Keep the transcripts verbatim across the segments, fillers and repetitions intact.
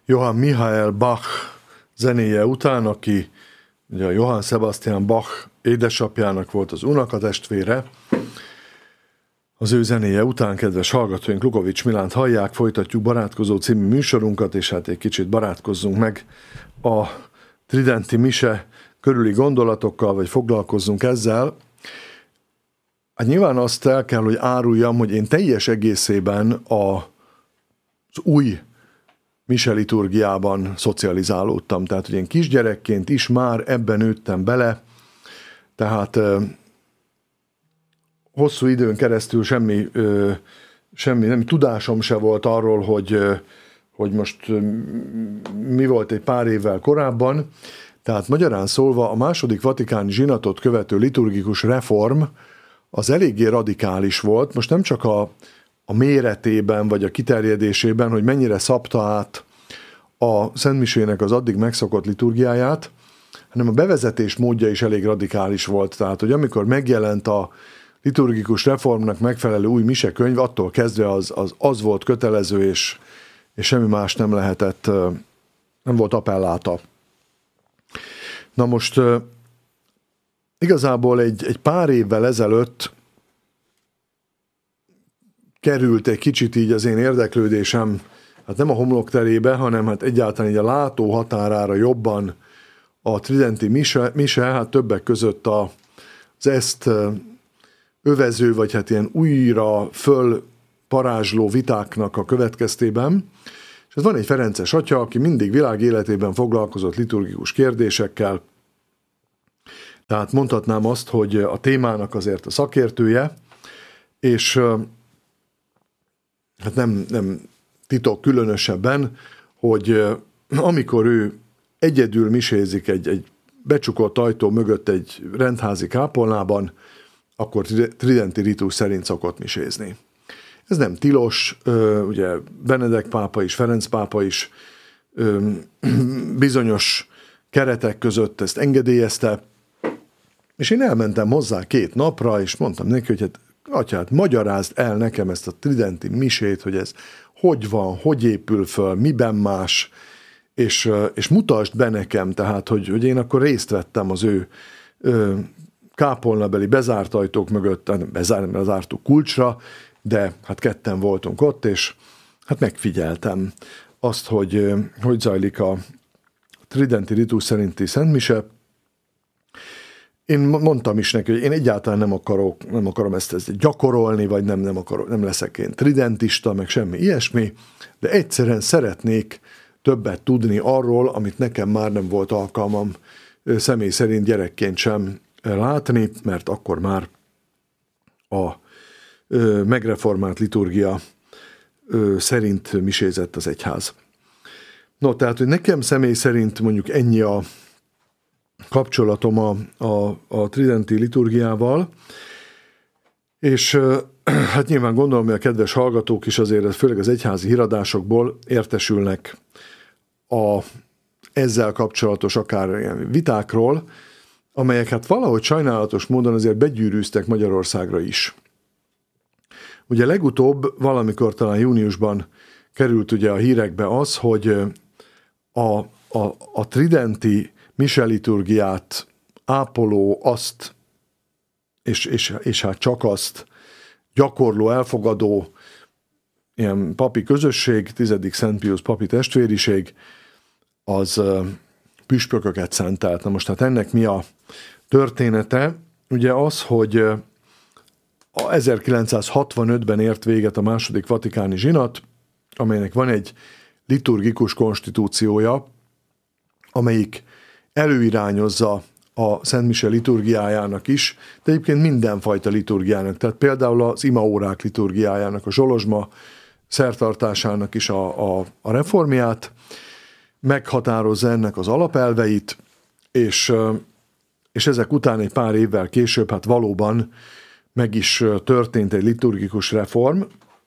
Johann Michael Bach zenéje után, aki ugye a Johann Sebastian Bach édesapjának volt az unokatestvére. Az ő zenéje után, kedves hallgatóink, Lukovics Milánt hallják, folytatjuk Barátkozó című műsorunkat, és hát egy kicsit barátkozzunk meg a tridenti mise körüli gondolatokkal, vagy foglalkozzunk ezzel. Hát nyilván azt el kell, hogy áruljam, hogy én teljes egészében a, az új mise liturgiában szocializálódtam. Tehát, hogy én kisgyerekként is már ebben nőttem bele, tehát ö, hosszú időn keresztül semmi, ö, semmi nem, tudásom se volt arról, hogy, ö, hogy most ö, mi volt egy pár évvel korábban. Tehát magyarán szólva a második vatikáni zsinatot követő liturgikus reform az eléggé radikális volt. Most nem csak a, a méretében vagy a kiterjedésében, hogy mennyire szabta át a szentmisének az addig megszokott liturgiáját, hanem a bevezetés módja is elég radikális volt. Tehát, hogy amikor megjelent a liturgikus reformnak megfelelő új misekönyv, attól kezdve az, az, az volt kötelező, és, és semmi más nem lehetett, nem volt appelláta. Na most igazából egy, egy pár évvel ezelőtt került egy kicsit így az én érdeklődésem, hát nem a homlokterébe, hanem hát egyáltalán így a látó határára jobban a tridenti mise, mise hát többek között a, az ezt övező, vagy hát ilyen újra fölparázsló vitáknak a következtében. És ez van egy ferences atya, aki mindig világ életében foglalkozott liturgikus kérdésekkel, tehát mondhatnám azt, hogy a témának azért a szakértője, és hát nem, nem titok különösebben, hogy amikor ő egyedül misézik egy, egy becsukott ajtó mögött egy rendházi kápolnában, akkor tridenti ritus szerint szokott misézni. Ez nem tilos, ugye Benedek pápa is, Ferenc pápa is bizonyos keretek között ezt engedélyezte, és én elmentem hozzá két napra, és mondtam neki, hogy hát atyát, magyarázd el nekem ezt a tridenti misét, hogy ez hogy van, hogy épül föl, miben más, és, és mutasd be nekem, tehát, hogy, hogy én akkor részt vettem az ő ö, kápolnabeli bezárt ajtók mögött, nem bezárt, bezártuk kulcsra, de hát ketten voltunk ott, és hát megfigyeltem azt, hogy hogy zajlik a tridenti ritus szerinti szentmise. Én mondtam is neki, hogy én egyáltalán nem, akarok, nem akarom ezt, ezt gyakorolni, vagy nem, nem, akarok, nem leszek én tridentista, meg semmi ilyesmi, de egyszerűen szeretnék többet tudni arról, amit nekem már nem volt alkalmam személy szerint gyerekként sem látni, mert akkor már a ö, megreformált liturgia ö, szerint misézett az egyház. No, tehát, hogy nekem személy szerint mondjuk ennyi a kapcsolatom a, a, a tridenti liturgiával, és ö, hát nyilván gondolom, hogy a kedves hallgatók is azért, főleg az egyházi híradásokból értesülnek a ezzel kapcsolatos akár ilyen vitákról, amelyek hát valahogy sajnálatos módon azért begyűrűztek Magyarországra is. Ugye legutóbb, valamikor talán júniusban került ugye a hírekbe az, hogy a, a, a tridenti mise liturgiát ápoló, azt, és, és, és hát csak azt gyakorló, elfogadó ilyen papi közösség, tizedik Szent Piusz papi testvériség, az püspököket szentelt. Na most hát ennek mi a története? Ugye az, hogy a ezerkilencszázhatvanötben ért véget a második vatikáni zsinat, amelynek van egy liturgikus konstitúciója, amelyik előirányozza a Szent Mise liturgiájának is, de egyébként mindenfajta liturgiának, tehát például az imaórák liturgiájának, a zsolozsma szertartásának is a, a, a reformját, meghatározza ennek az alapelveit, és, és ezek után egy pár évvel később hát valóban meg is történt egy liturgikus reform.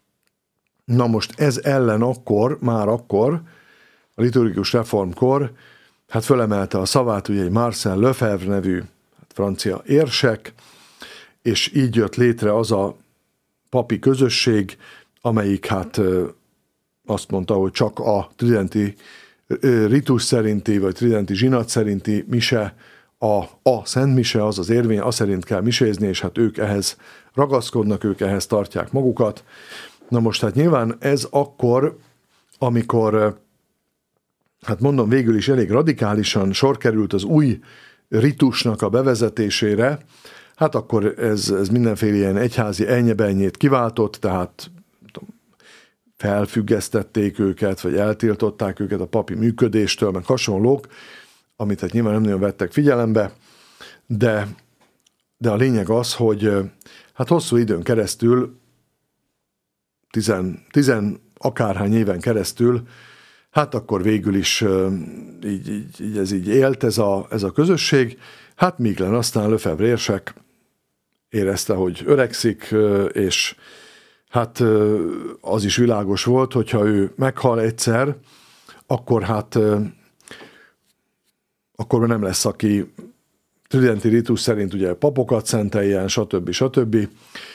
Na most ez ellen akkor, már akkor, a liturgikus reformkor, hát fölemelte a szavát ugye egy Marcel Lefebvre nevű hát francia érsek, és így jött létre az a papi közösség, amelyik hát azt mondta, hogy csak a tridenti ritus szerinti, vagy tridenti zsinat szerinti mise, a, a szent mise, az az érvény, az szerint kell misézni, és hát ők ehhez ragaszkodnak, ők ehhez tartják magukat. Na most hát nyilván ez akkor, amikor, hát mondom, végül is elég radikálisan sor került az új ritusnak a bevezetésére, hát akkor ez, ez mindenféle ilyen egyházi elnyebenyét kiváltott, tehát felfüggesztették őket, vagy eltiltották őket a papi működéstől, meg hasonlók, amit hát nyilván nem nagyon vettek figyelembe, de, de a lényeg az, hogy hát hosszú időn keresztül, tizen, tizen akárhány éven keresztül, hát akkor végül is így, így, így ez így élt ez a, ez a közösség, hát míglen aztán Lefebvre érsek érezte, hogy öregszik, és hát az is világos volt, hogyha ő meghal egyszer, akkor hát akkor nem lesz, aki tridenti ritus szerint ugye papokat szenteljen, stb. stb.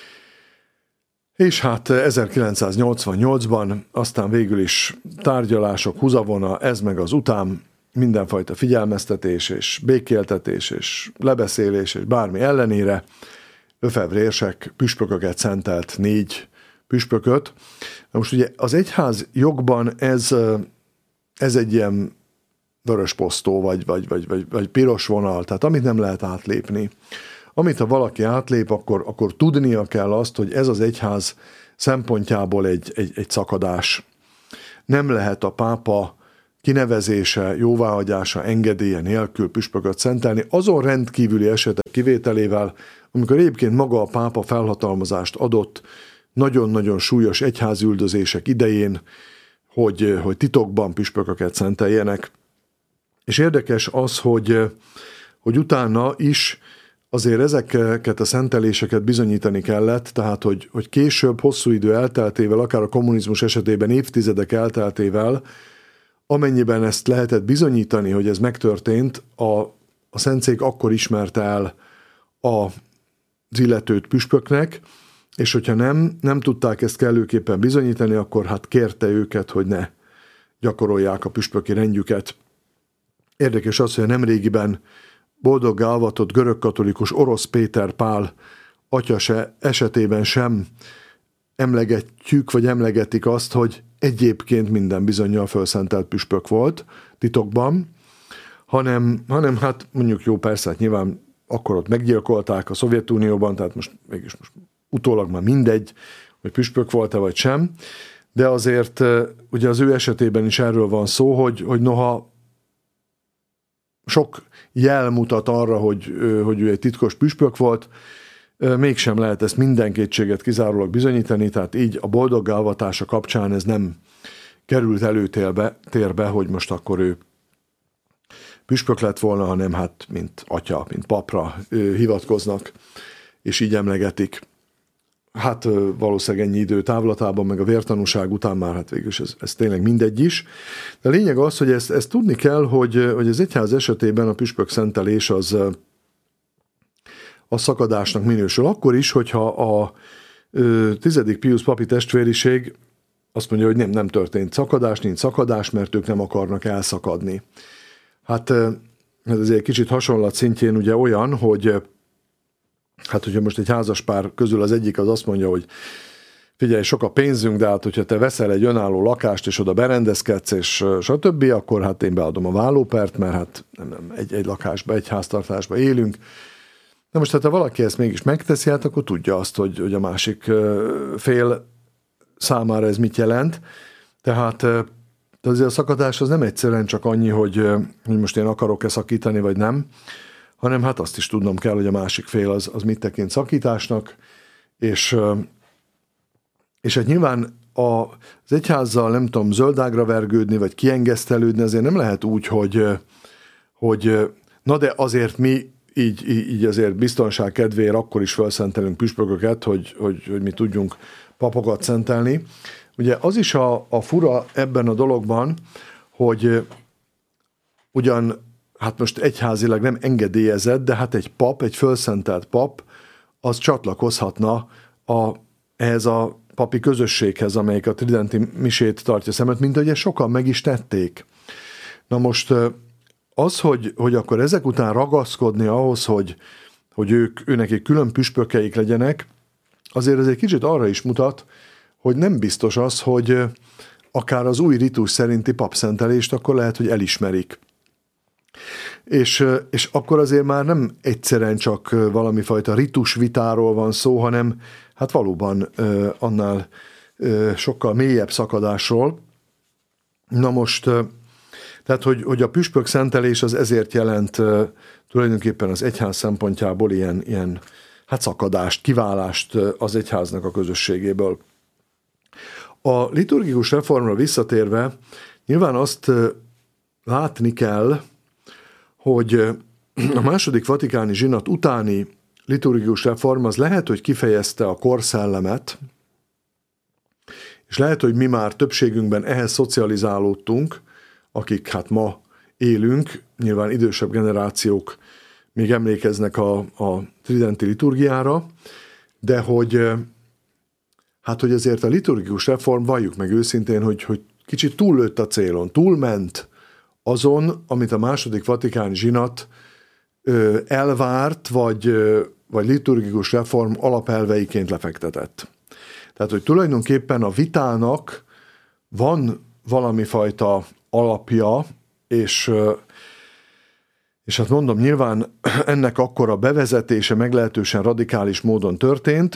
És hát ezerkilencszáznyolcvannyolcban aztán végül is tárgyalások, húzavona, ez meg az után, mindenfajta figyelmeztetés és békéltetés és lebeszélés és bármi ellenére Lefebvre érsek püspököket szentelt, négy püspököt. Na most ugye az egyház jogban ez, ez egy ilyen vörös posztó, vagy, vagy, vagy, vagy, vagy piros vonal, tehát amit nem lehet átlépni. Amit ha valaki átlép, akkor, akkor tudnia kell azt, hogy ez az egyház szempontjából egy, egy, egy szakadás. Nem lehet a pápa kinevezése, jóváhagyása, engedélye nélkül püspököt szentelni, azon rendkívüli esetek kivételével, amikor egyébként maga a pápa felhatalmazást adott nagyon-nagyon súlyos egyházüldözések idején, hogy, hogy titokban püspököket szenteljenek. És érdekes az, hogy, hogy utána is azért ezeket a szenteléseket bizonyítani kellett, tehát hogy, hogy később, hosszú idő elteltével, akár a kommunizmus esetében évtizedek elteltével, amennyiben ezt lehetett bizonyítani, hogy ez megtörtént, a, a szentszék akkor ismerte el az illetőt püspöknek, és hogyha nem, nem tudták ezt kellőképpen bizonyítani, akkor hát kérte őket, hogy ne gyakorolják a püspöki rendjüket. Érdekes az, hogy a nemrégiben boldoggá avatott görögkatolikus Orosz Péter Pál atya se esetében sem emlegetjük, vagy emlegetik azt, hogy egyébként minden bizonnyal fölszentelt püspök volt titokban, hanem, hanem hát mondjuk jó, persze, hát nyilván akkor ott meggyilkolták a Szovjetunióban, tehát most mégis most utólag már mindegy, hogy püspök volt-e vagy sem, de azért ugye az ő esetében is erről van szó, hogy, hogy noha sok jel mutat arra, hogy, hogy ő egy titkos püspök volt, mégsem lehet ezt minden kétséget kizárólag bizonyítani, tehát így a boldoggá avatása kapcsán ez nem került előtérbe, térbe, hogy most akkor ő püspök lett volna, hanem hát mint atya, mint papra hivatkoznak, és így emlegetik. Hát valószínűleg ennyi idő távlatában, meg a vértanúság után már hát végül ez, ez tényleg mindegy is. De a lényeg az, hogy ezt, ezt tudni kell, hogy, hogy az egyház esetében a püspök szentelés az a szakadásnak minősül. Akkor is, hogyha a tizedik Piusz papi testvériség azt mondja, hogy nem, nem történt szakadás, nincs szakadás, mert ők nem akarnak elszakadni. Hát ez azért egy kicsit hasonlat szintjén ugye olyan, hogy hát hogyha most egy házaspár közül az egyik az azt mondja, hogy figyelj, sok a pénzünk, de hát hogyha te veszel egy önálló lakást, és oda berendezkedsz, és stb., akkor hát én beadom a vállópert, mert hát nem, nem, egy, egy lakásba, egy háztartásba élünk. Na most, hát ha valaki ezt mégis megteszi, hát akkor tudja azt, hogy, hogy a másik fél számára ez mit jelent. Tehát de azért a szakadás az nem egyszerűen csak annyi, hogy, hogy most én akarok-e szakítani, vagy nem, hanem hát azt is tudnom kell, hogy a másik fél az, az mit tekint szakításnak, és, és hát nyilván az egyházzal nem tudom zöldágra vergődni, vagy kiengesztelődni, azért nem lehet úgy, hogy, hogy na de azért mi így, így azért biztonság kedvéért akkor is felszentelünk püspököket, hogy, hogy, hogy mi tudjunk papokat szentelni. Ugye az is a, a fura ebben a dologban, hogy ugyan, hát most egyházilag nem engedélyezett, de hát egy pap, egy fölszentelt pap, az csatlakozhatna a, ehhez a papi közösséghez, amelyik a tridenti misét tartja szemet, mint ugye sokan meg is tették. Na most az, hogy, hogy akkor ezek után ragaszkodni ahhoz, hogy, hogy ők, őnekik külön püspökeik legyenek, azért ez egy kicsit arra is mutat, hogy nem biztos az, hogy akár az új ritus szerinti papszentelést akkor lehet, hogy elismerik. És, és akkor azért már nem egyszerűen csak valami fajta ritus vitáról van szó, hanem hát valóban annál sokkal mélyebb szakadásról. Na most, tehát, hogy, hogy a püspök szentelés az ezért jelent tulajdonképpen az egyház szempontjából ilyen, ilyen hát szakadást, kiválást az egyháznak a közösségéből. A liturgikus reformra visszatérve nyilván azt látni kell, hogy a második vatikáni zsinat utáni liturgikus reform az lehet, hogy kifejezte a korszellemet, és lehet, hogy mi már többségünkben ehhez szocializálódtunk, akik hát ma élünk, nyilván idősebb generációk még emlékeznek a, a tridenti liturgiára, de hogy hát, hogy azért a liturgikus reform, valljuk meg őszintén, hogy, hogy kicsit túllőtt a célon, túlment azon, amit a második vatikáni zsinat ö, elvárt, vagy, ö, vagy liturgikus reform alapelveiként lefektetett. Tehát, hogy tulajdonképpen a vitának van valami fajta alapja, és, ö, és hát mondom, nyilván ennek akkor a bevezetése meglehetősen radikális módon történt,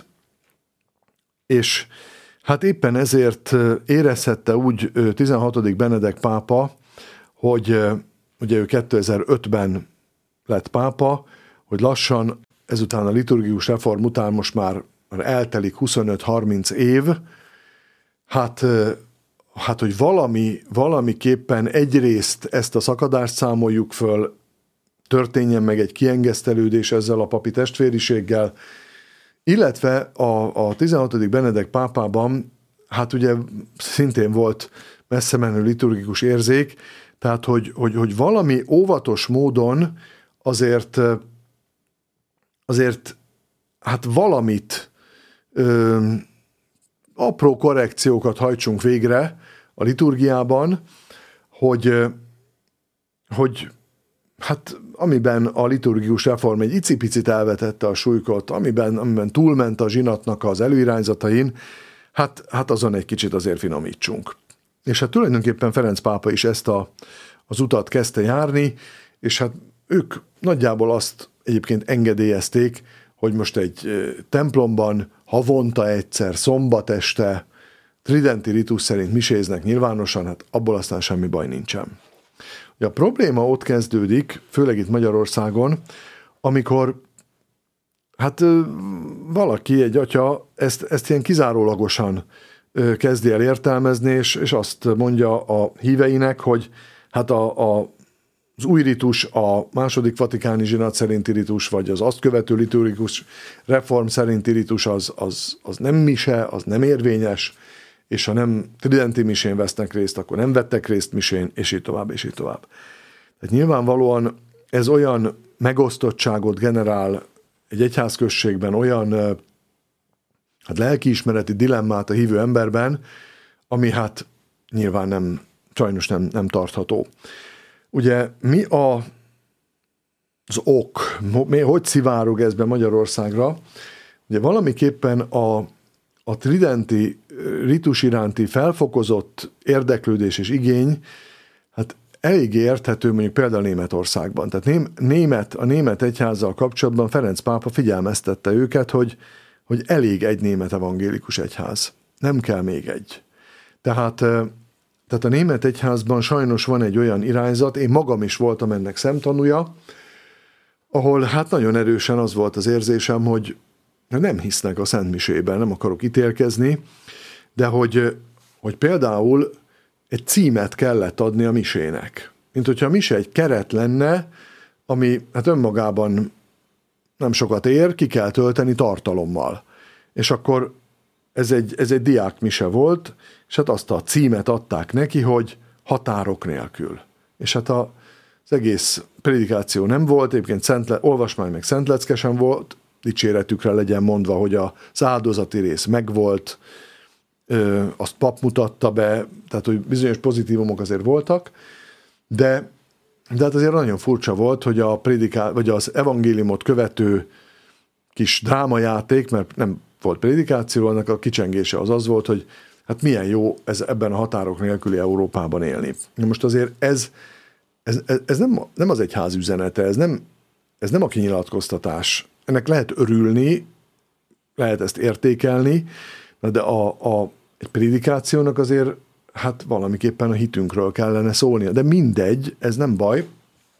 és hát éppen ezért érezhette úgy tizenhatodik Benedek pápa, hogy ugye ő kétezer-ötben lett pápa, hogy lassan ezután a liturgikus reform után most már, már eltelik huszonöt-harminc év, hát, hát hogy valami, valamiképpen egyrészt ezt a szakadást számoljuk föl, történjen meg egy kiengesztelődés ezzel a papi testvériséggel, illetve a, a tizenhatodik Benedek pápában, hát ugye szintén volt messze menő liturgikus érzék, tehát hogy, hogy, hogy valami óvatos módon azért, azért hát valamit, ö, apró korrekciókat hajtsunk végre a liturgiában, hogy, hogy hát amiben a liturgikus reform egy icipicit elvetette a súlykot, amiben, amiben túlment a zsinatnak az előirányzatain, hát, hát azon egy kicsit azért finomítsunk. És hát tulajdonképpen Ferenc pápa is ezt a, az utat kezdte járni, és hát ők nagyjából azt egyébként engedélyezték, hogy most egy templomban havonta egyszer, szombat este tridenti ritus szerint miséznek nyilvánosan, hát abból aztán semmi baj nincsen. A probléma ott kezdődik, főleg itt Magyarországon, amikor hát valaki, egy atya ezt, ezt ilyen kizárólagosan kezdi el értelmezni, és, és azt mondja a híveinek, hogy hát a, a, az új ritus, a második vatikáni zsinat szerinti ritus, vagy az azt követő liturgikus reform szerinti ritus az, az, az nem mise, az nem érvényes, és ha nem tridenti misén vesznek részt, akkor nem vettek részt misén, és így tovább, és így tovább. Tehát nyilvánvalóan ez olyan megosztottságot generál egy egyházközségben, olyan hát lelkiismereti dilemmát a hívő emberben, ami hát nyilván nem, sajnos nem, nem tartható. Ugye mi a, az ok, hogy szivárog ez be Magyarországra? Ugye valamiképpen a A tridenti ritus iránti felfokozott érdeklődés és igény, hát eléggé érthető mondjuk például Németországban. Tehát német, a német egyházzal kapcsolatban Ferenc pápa figyelmeztette őket, hogy, hogy elég egy német evangélikus egyház. Nem kell még egy. Tehát, tehát a német egyházban sajnos van egy olyan irányzat, én magam is voltam ennek szemtanúja, ahol hát nagyon erősen az volt az érzésem, hogy nem hisznek a szentmisében, nem akarok ítélkezni, de hogy, hogy például egy címet kellett adni a misének. Mint hogyha a mise egy keret lenne, ami hát önmagában nem sokat ér, ki kell tölteni tartalommal. És akkor ez egy, ez egy diákmise volt, és hát azt a címet adták neki, hogy határok nélkül. És hát a, az egész prédikáció nem volt, egyébként Szentle, olvasmány meg szentleckesen volt, dicséretükre legyen mondva, hogy az áldozati rész megvolt, azt pap mutatta be, tehát hogy bizonyos pozitívumok azért voltak, De, de hát azért nagyon furcsa volt, hogy a prédikál, vagy az evangéliumot követő kis drámajáték, mert nem volt prédikáció, annak a kicsengése az az volt, hogy hát milyen jó ez ebben a határok nélküli Európában élni. Na most azért ez, ez, ez nem, nem az egyház üzenete, ez nem, ez nem a kinyilatkoztatás. Ennek lehet örülni, lehet ezt értékelni, de a, a egy prédikációnak azért hát valamiképpen a hitünkről kellene szólnia. De mindegy, ez nem baj.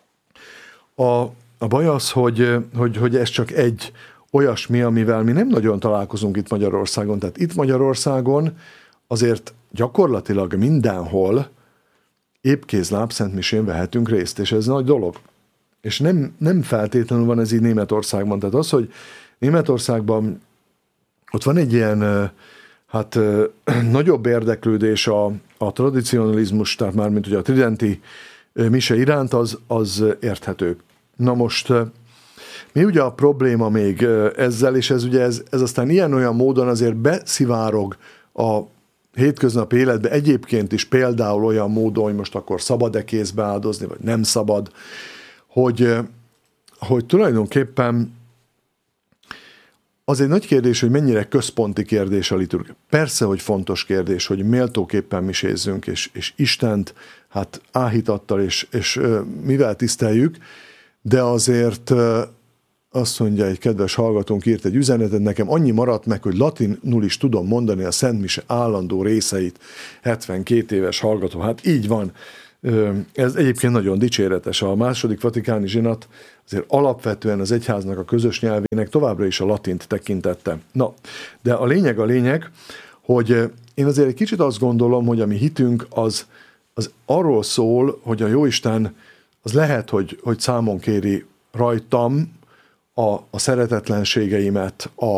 A, a baj az, hogy, hogy, hogy ez csak egy olyasmi, amivel mi nem nagyon találkozunk itt Magyarországon. Tehát itt Magyarországon azért gyakorlatilag mindenhol épkézláb szentmisén vehetünk részt, és ez nagy dolog. És nem, nem feltétlenül van ez így Németországban. Tehát az, hogy Németországban ott van egy ilyen hát nagyobb érdeklődés a, a tradicionalizmus, tehát már mint ugye a tridenti mise iránt, az, az érthető. Na most mi ugye a probléma még ezzel, és ez ugye ez, ez aztán ilyen-olyan módon azért beszivárog a hétköznapi életbe egyébként is, például olyan módon, hogy most akkor szabad-e kézbe áldozni, vagy nem szabad, hogy, hogy tulajdonképpen az egy nagy kérdés, hogy mennyire központi kérdés a liturgia. Persze, hogy fontos kérdés, hogy méltóképpen misézzünk, és, és Istent hát áhítattal, és, és mivel tiszteljük, de azért azt mondja, egy kedves hallgatónk írt egy üzenetet, nekem annyi maradt meg, hogy latinul is tudom mondani a Szent Mise állandó részeit. hetvenkét éves hallgató, hát így van. Ez egyébként nagyon dicséretes. A második vatikáni zsinat azért alapvetően az egyháznak a közös nyelvének továbbra is a latint tekintette. Na, de a lényeg a lényeg, hogy én azért egy kicsit azt gondolom, hogy a mi hitünk az, az arról szól, hogy a Jóisten az lehet, hogy, hogy számon kéri rajtam a, a szeretetlenségeimet, a,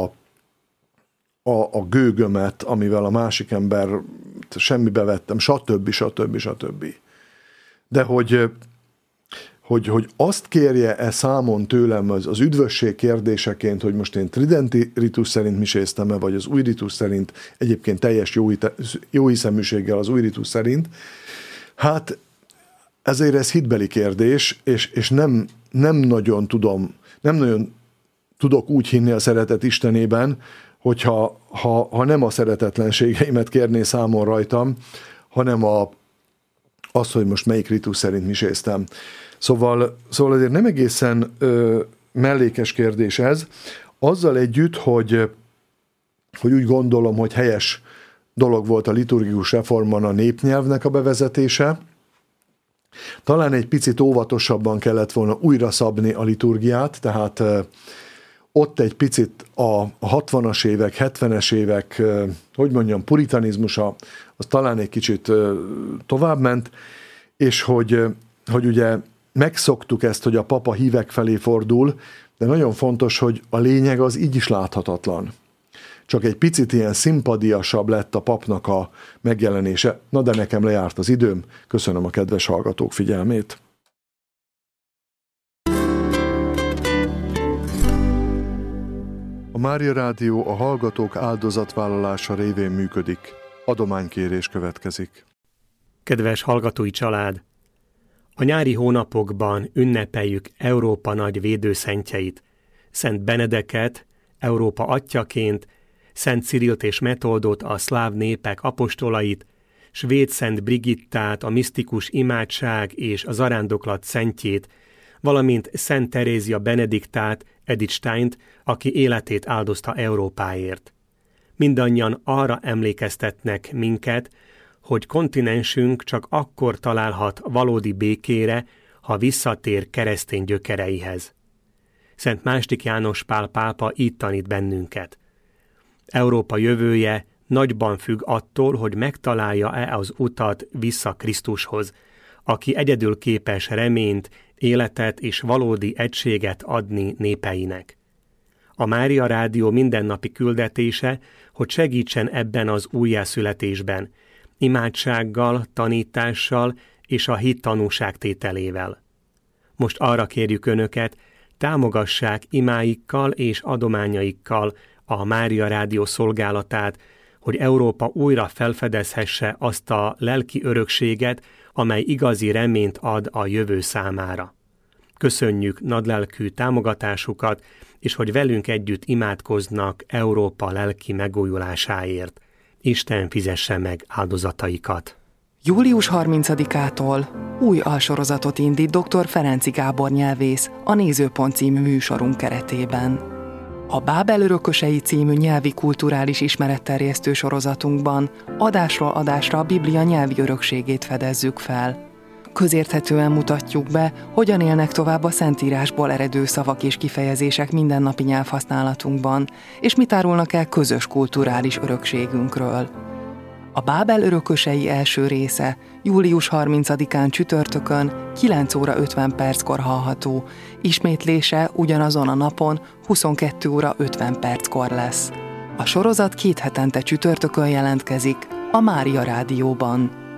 a, a gőgömet, amivel a másik ember semmibe vettem, stb. stb. stb. De hogy, hogy, hogy azt kérje-e számon tőlem az, az üdvösség kérdéseként, hogy most én tridenti ritus szerint miséztem-e, vagy az új ritus szerint, egyébként teljes jó, jó hiszeműséggel az új ritus szerint, hát ezért ez hitbeli kérdés, és, és nem, nem nagyon tudom, nem nagyon tudok úgy hinni a szeretet Istenében, hogyha ha, ha nem a szeretetlenségeimet kérné számon rajtam, hanem a az, hogy most melyik ritus szerint miséztem. Szóval, szóval azért nem egészen ö, mellékes kérdés ez, azzal együtt, hogy, hogy úgy gondolom, hogy helyes dolog volt a liturgikus reformban a népnyelvnek a bevezetése. Talán egy picit óvatosabban kellett volna újra szabni a liturgiát, tehát ö, ott egy picit a hatvanas évek, hetvenes évek, hogy mondjam, puritanizmusa, az talán egy kicsit továbbment, és hogy, hogy ugye megszoktuk ezt, hogy a papa hívek felé fordul, de nagyon fontos, hogy a lényeg az így is láthatatlan. Csak egy picit ilyen szimpadiasabb lett a papnak a megjelenése. Na de nekem lejárt az időm, köszönöm a kedves hallgatók figyelmét. A Mária Rádió a hallgatók áldozatvállalása révén működik. Adománykérés következik. Kedves hallgatói család! A nyári hónapokban ünnepeljük Európa nagy védőszentjeit, Szent Benedeket, Európa atyjaként, Szent Cirilt és Metoldot, a szláv népek apostolait, svéd Szent Brigittát, a misztikus imádság és a zarándoklat szentjét, valamint Szent Terézia Benediktát, Edith Steint, aki életét áldozta Európáért. Mindannyian arra emlékeztetnek minket, hogy kontinensünk csak akkor találhat valódi békére, ha visszatér keresztény gyökereihez. Szent második János Pál pápa így tanít bennünket. Európa jövője nagyban függ attól, hogy megtalálja-e az utat vissza Krisztushoz, aki egyedül képes reményt, életet és valódi egységet adni népeinek. A Mária Rádió mindennapi küldetése, hogy segítsen ebben az újjászületésben, imádsággal, tanítással és a hit tanúságtételével. Most arra kérjük Önöket, támogassák imáikkal és adományaikkal a Mária Rádió szolgálatát, hogy Európa újra felfedezhesse azt a lelki örökséget, amely igazi reményt ad a jövő számára. Köszönjük nagylelkű támogatásukat, és hogy velünk együtt imádkoznak Európa lelki megújulásáért. Isten fizesse meg áldozataikat. július harmincadikától új alsorozatot indít dr. Ferenczy Gábor nyelvész a Nézőpont című műsorunk keretében. A Bábel örökösei című nyelvi kulturális ismeretterjesztő sorozatunkban adásról adásra a Biblia nyelvi örökségét fedezzük fel. Közérthetően mutatjuk be, hogyan élnek tovább a Szentírásból eredő szavak és kifejezések mindennapi nyelvhasználatunkban, és mit árulnak el közös kulturális örökségünkről. A Bábel örökösei első része július harmincadikán csütörtökön kilenc óra ötven perckor hallható, ismétlése ugyanazon a napon huszonkettő óra ötven perckor lesz. A sorozat két hetente csütörtökön jelentkezik a Mária Rádióban.